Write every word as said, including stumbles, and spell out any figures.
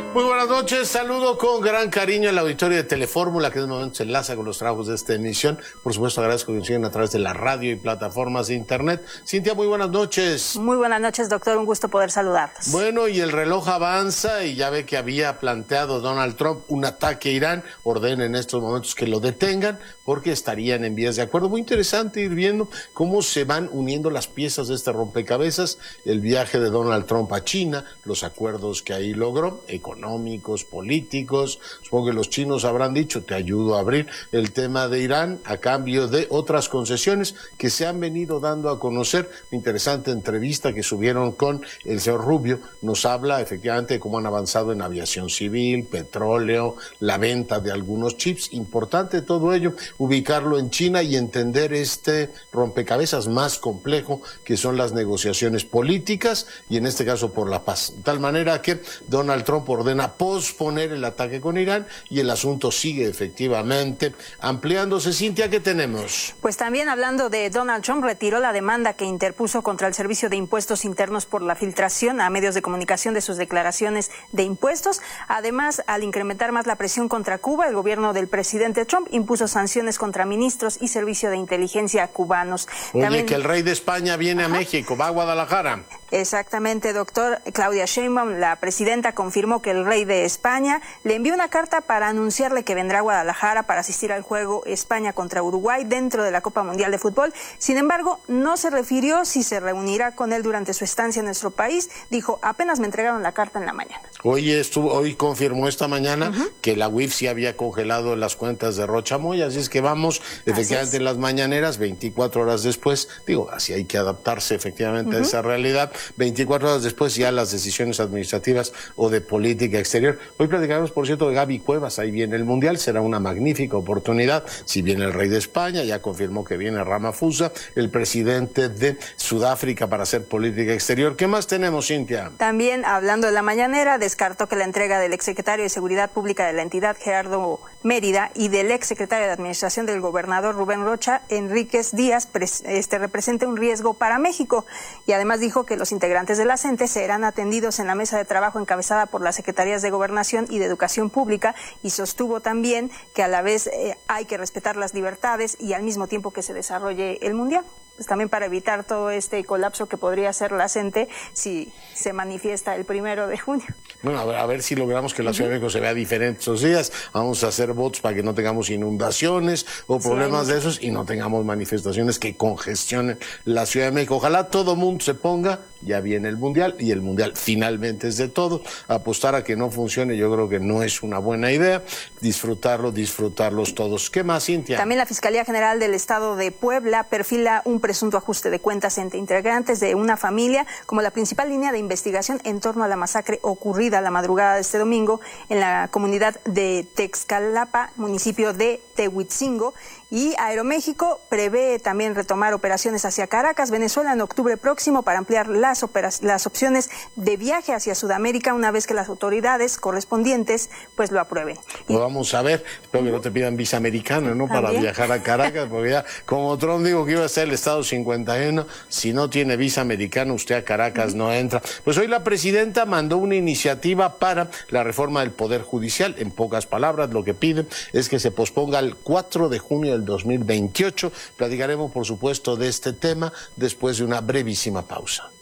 Muy buenas noches, saludo con gran cariño al auditorio de Telefórmula, que en este momento se enlaza con los trabajos de esta emisión. Por supuesto, agradezco que nos siguen a través de la radio y plataformas de internet. Cintia, muy buenas noches. Muy buenas noches, doctor, un gusto poder saludarlos. Bueno, y el reloj avanza y ya ve que había planteado Donald Trump un ataque a Irán. Ordena en estos momentos que lo detengan porque estarían en vías de acuerdo. Muy interesante ir viendo cómo se van uniendo las piezas de este rompecabezas. El viaje de Donald Trump a China, los acuerdos que ahí logró, económicos, económicos, políticos. Supongo que los chinos habrán dicho, te ayudo a abrir el tema de Irán a cambio de otras concesiones que se han venido dando a conocer. Una interesante entrevista que subieron con el señor Rubio nos habla efectivamente de cómo han avanzado en aviación civil, petróleo, la venta de algunos chips. Importante todo ello, ubicarlo en China y entender este rompecabezas más complejo que son las negociaciones políticas y en este caso por la paz. De tal manera que Donald Trump ordena a posponer el ataque con Irán y el asunto sigue efectivamente ampliándose. Cintia, ¿qué tenemos? Pues también hablando de Donald Trump, retiró la demanda que interpuso contra el Servicio de Impuestos Internos por la filtración a medios de comunicación de sus declaraciones de impuestos. Además, al incrementar más la presión contra Cuba, el gobierno del presidente Trump impuso sanciones contra ministros y servicio de inteligencia cubanos. Oye, también... que el rey de España viene Ajá. a México, va a Guadalajara. Exactamente, doctor. Claudia Sheinbaum, la presidenta, confirmó que el rey de España le envió una carta para anunciarle que vendrá a Guadalajara para asistir al juego España contra Uruguay dentro de la Copa Mundial de Fútbol. Sin embargo, no se refirió si se reunirá con él durante su estancia en nuestro país. Dijo, apenas me entregaron la carta en la mañana. Hoy estuvo, hoy confirmó esta mañana uh-huh. que la U I F sí había congelado las cuentas de Rocha Moya, así es que vamos efectivamente en las mañaneras, veinticuatro horas después, digo, así hay que adaptarse efectivamente uh-huh. a esa realidad, veinticuatro horas después ya las decisiones administrativas o de política exterior. Hoy platicaremos, por cierto, de Gaby Cuevas, ahí viene el Mundial, será una magnífica oportunidad, si viene el rey de España, ya confirmó que viene Ramaphosa, el presidente de Sudáfrica para hacer política exterior. ¿Qué más tenemos, Cintia? También, hablando de la mañanera, descartó que la entrega del exsecretario de Seguridad Pública de la entidad, Gerardo Mérida, y del exsecretario de Administración del gobernador Rubén Rocha Enríquez Díaz este, represente un riesgo para México. Y además dijo que los integrantes de la C E N T E serán atendidos en la mesa de trabajo encabezada por las Secretarías de Gobernación y de Educación Pública, y sostuvo también que a la vez eh, hay que respetar las libertades y al mismo tiempo que se desarrolle el Mundial. Pues también para evitar todo este colapso que podría ser la C E N T E si se manifiesta el primero de junio. Bueno, a ver, a ver si logramos que la Ciudad de México se vea diferente estos días. Vamos a hacer votos para que no tengamos inundaciones o problemas sí, de esos y no tengamos manifestaciones que congestionen la Ciudad de México. Ojalá todo mundo se ponga, ya viene el Mundial y el Mundial finalmente es de todo. Apostar a que no funcione yo creo que no es una buena idea. Disfrutarlo, disfrutarlos todos. ¿Qué más, Cintia? También la Fiscalía General del Estado de Puebla perfila un presunto ajuste de cuentas entre integrantes de una familia como la principal línea de investigación en torno a la masacre ocurrida la madrugada de este domingo en la comunidad de Texcalapa, municipio de Tehuitzingo. Y Aeroméxico prevé también retomar operaciones hacia Caracas, Venezuela, en octubre próximo para ampliar las, las opciones de viaje hacia Sudamérica una vez que las autoridades correspondientes pues lo aprueben. Pues vamos a ver, espero que no te pidan visa americana, ¿no? Para ¿También? viajar a Caracas, porque ya como Trump dijo que iba a ser el Estado cincuenta y uno, si no tiene visa americana usted a Caracas no entra. Pues hoy la presidenta mandó una iniciativa para la reforma del Poder Judicial. En pocas palabras, lo que pide es que se posponga el cuatro de junio del dos mil veintiocho. Platicaremos, por supuesto, de este tema después de una brevísima pausa.